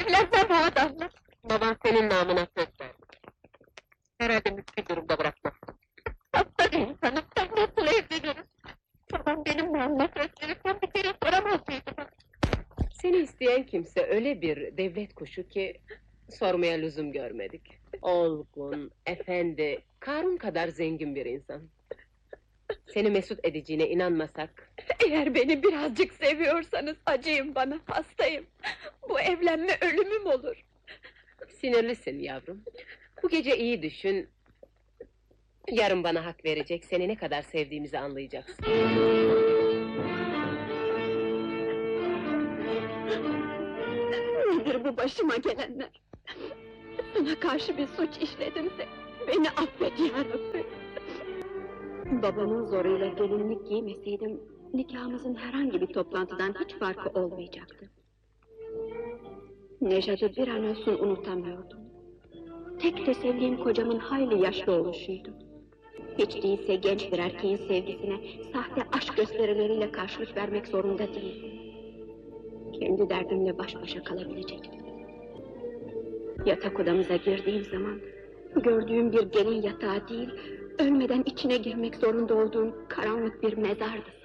Evlenmem o adamla! Baban senin namına söz verdi. Herhalde mümkün durumda bırakmazsın. Aptal insanım, sen nasıl evlenirim? Babam benim namına söz verirken bir kere soramaz mıydı bana? Seni isteyen kimse öyle bir devlet kuşu ki... ...sormaya lüzum görmedik. Olgun, efendi, Karun kadar zengin bir insan. Seni mesut edeceğine inanmasak... Eğer beni birazcık seviyorsanız acıyın bana, hastayım. Bu evlenme ölümüm olur. Sinirlisin yavrum. Bu gece iyi düşün... ...yarın bana hak verecek, seni ne kadar sevdiğimizi anlayacaksın. Nedir bu başıma gelenler? Sana karşı bir suç işledimse... ...beni affet yarabbim! Babamın zoruyla gelinlik giymeseydim... ...nikahımızın herhangi bir toplantıdan hiç farkı olmayacaktı. Nejat'ı bir an olsun unutamıyordum. Tek tesellim kocamın hayli yaşlı oluşuydu. Hiç değilse genç bir erkeğin sevgisine... ...sahte aşk gösterileriyle karşılık vermek zorunda değildim. Kendi derdimle baş başa kalabilecektim. Yatak odamıza girdiğim zaman... ...gördüğüm bir gelin yatağı değil... ...ölmeden içine girmek zorunda olduğum karanlık bir mezardı